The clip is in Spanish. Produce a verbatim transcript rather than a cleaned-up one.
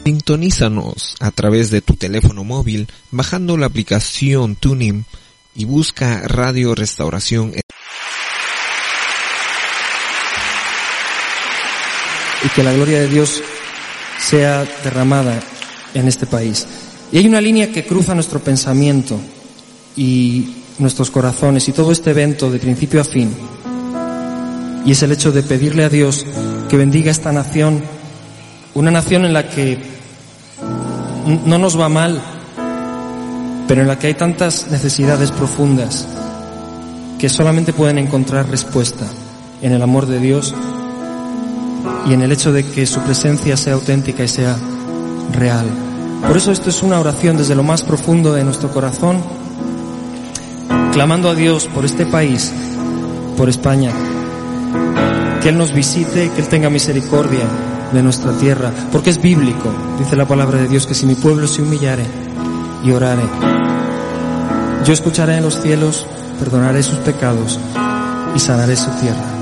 Sintonízanos a través de tu teléfono móvil bajando la aplicación TuneIn y busca Radio Restauración. Y que la gloria de Dios sea derramada en este país. Y hay una línea que cruza nuestro pensamiento y nuestros corazones y todo este evento de principio a fin. Y es el hecho de pedirle a Dios que bendiga esta nación, una nación en la que no nos va mal, pero en la que hay tantas necesidades profundas que solamente pueden encontrar respuesta en el amor de Dios y en el hecho de que su presencia sea auténtica y sea real. Por eso esto es una oración desde lo más profundo de nuestro corazón, clamando a Dios por este país, por España, que Él nos visite, que Él tenga misericordia de nuestra tierra, porque es bíblico, dice la palabra de Dios, que si mi pueblo se humillare y orare, yo escucharé en los cielos, perdonaré sus pecados y sanaré su tierra.